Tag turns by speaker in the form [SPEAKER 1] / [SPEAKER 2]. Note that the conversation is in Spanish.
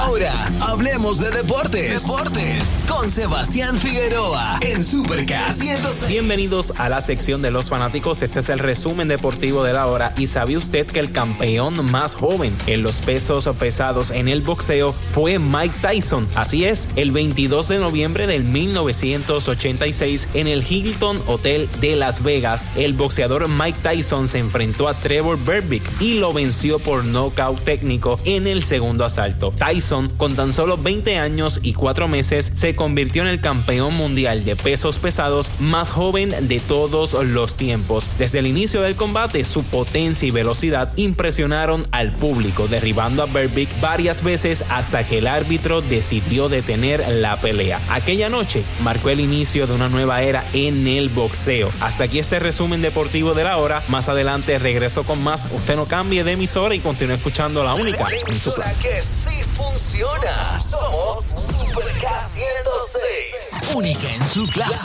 [SPEAKER 1] Ahora, hablemos de deportes. Con Sebastián Figueroa en Super K 106.
[SPEAKER 2] Bienvenidos a la sección de los fanáticos. Este es el resumen deportivo de la hora. ¿Y sabía usted que el campeón más joven en los pesos pesados en el boxeo fue Mike Tyson? Así es, el 22 de noviembre del 1986 en el Hilton Hotel de Las Vegas, el boxeador Mike Tyson se enfrentó a Trevor Berbick y lo venció por nocaut técnico en el segundo asalto. Tyson, con tan solo 20 años y 4 meses, se convirtió en el campeón mundial de pesos pesados más joven de todos los tiempos. Desde el inicio del combate, su potencia y velocidad impresionaron al público, derribando a Berbick varias veces hasta que el árbitro decidió detener la pelea. Aquella noche marcó el inicio de una nueva era en el boxeo. Hasta aquí este resumen deportivo de la hora. Más adelante regreso con más. Usted no cambie de emisora y continúe escuchando la única en su clase.
[SPEAKER 1] Que sí funciona. Somos Super K 106. Única en su clase.